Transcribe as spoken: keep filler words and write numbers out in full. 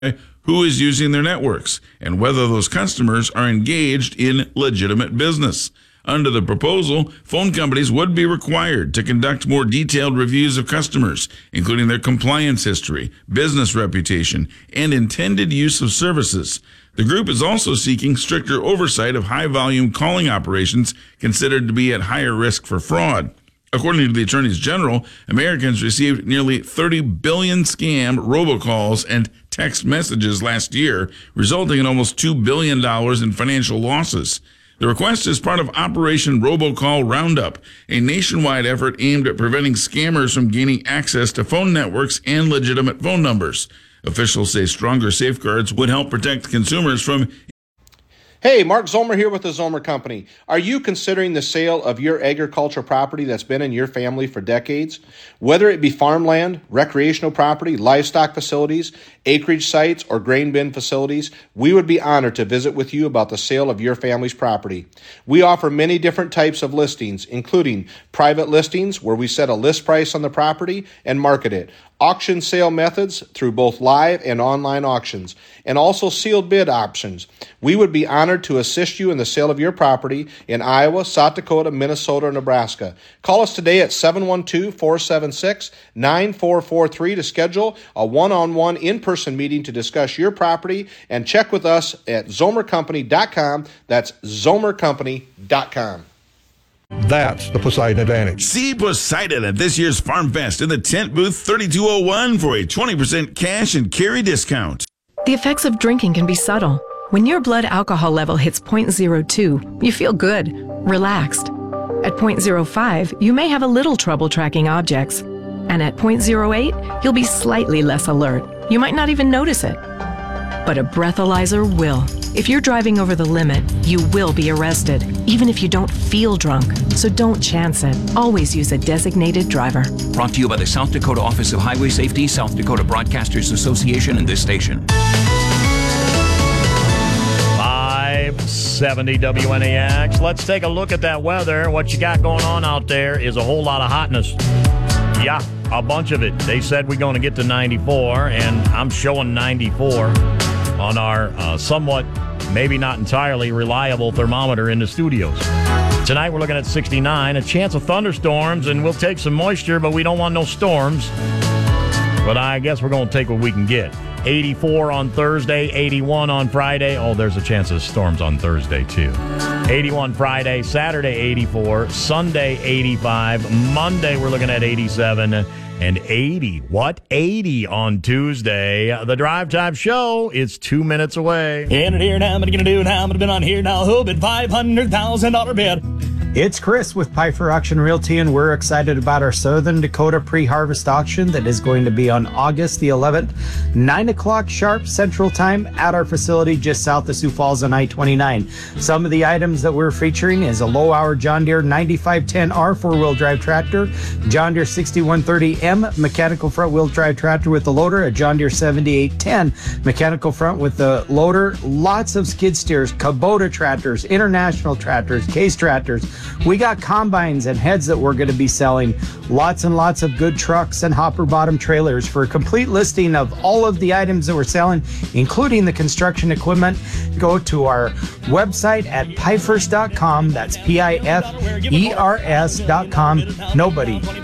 who is using their networks and whether those customers are engaged in legitimate business. Under the proposal, phone companies would be required to conduct more detailed reviews of customers, including their compliance history, business reputation, and intended use of services. The group is also seeking stricter oversight of high-volume calling operations considered to be at higher risk for fraud. According to the attorneys general, Americans received nearly thirty billion scam robocalls and text messages last year, resulting in almost two billion dollars in financial losses. The request is part of Operation Robocall Roundup, a nationwide effort aimed at preventing scammers from gaining access to phone networks and legitimate phone numbers. Officials say stronger safeguards would help protect consumers from. Hey, Mark Zomer here with the Zomer Company. Are you considering the sale of your agricultural property that's been in your family for decades? Whether it be farmland, recreational property, livestock facilities, acreage sites, or grain bin facilities, we would be honored to visit with you about the sale of your family's property. We offer many different types of listings, including private listings where we set a list price on the property and market it, auction sale methods through both live and online auctions, and also sealed bid options. We would be honored to assist you in the sale of your property in Iowa, South Dakota, Minnesota, or Nebraska. Call us today at seven one two, four seven six, nine four four three to schedule a one-on-one in-person meeting to discuss your property, and check with us at zomer company dot com. That's zomer company dot com. That's the Poseidon Advantage. See Poseidon at this year's Farm Fest in the tent booth thirty-two oh one for a twenty percent cash and carry discount. The effects of drinking can be subtle. When your blood alcohol level hits zero point zero two, you feel good, relaxed. At zero point zero five, you may have a little trouble tracking objects. And at zero point zero eight, you'll be slightly less alert. You might not even notice it. But a breathalyzer will. If you're driving over the limit, you will be arrested, even if you don't feel drunk. So don't chance it. Always use a designated driver. Brought to you by the South Dakota Office of Highway Safety, South Dakota Broadcasters Association, and this station. five seventy W N A X. Let's take a look at that weather. What you got going on out there is a whole lot of hotness. Yeah, a bunch of it. They said we're going to get to ninety-four, and I'm showing ninety-four on our uh, somewhat, maybe not entirely reliable thermometer in the studios. Tonight we're looking at sixty-nine, a chance of thunderstorms, and we'll take some moisture, but we don't want no storms. But I guess we're going to take what we can get. eighty-four on Thursday, eighty-one on Friday. Oh, there's a chance of storms on Thursday, too. eighty-one Friday, Saturday, eighty-four, Sunday, eighty-five. Monday, we're looking at eighty-seven. And eighty. What? eighty on Tuesday. The Drive Time Show is two minutes away. In it here now, what are you going to do now? I'm going to bid on here now. Who bid five hundred thousand dollars bid? It's Chris with Pfeiffer Auction Realty, and we're excited about our Southern Dakota pre-harvest auction that is going to be on August the eleventh, nine o'clock sharp Central Time at our facility just south of Sioux Falls on I twenty-nine. Some of the items that we're featuring is a low-hour John Deere ninety-five ten R four-wheel drive tractor, John Deere sixty-one thirty M mechanical front-wheel drive tractor with the loader, a John Deere seventy-eight ten mechanical front with the loader, lots of skid steers, Kubota tractors, international tractors, case tractors. We got combines and heads that we're going to be selling. Lots and lots of good trucks and hopper bottom trailers. For a complete listing of all of the items that we're selling, including the construction equipment, go to our website at pifers dot com. That's P I F E R S dot com. Nobody